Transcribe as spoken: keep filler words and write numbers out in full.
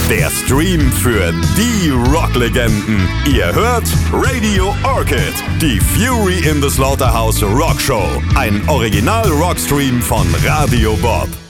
Der Stream für die Rocklegenden. Ihr hört Radio Orchid, die Fury in the Slaughterhouse Rock Show. Ein Original-Rockstream von Radio Bob.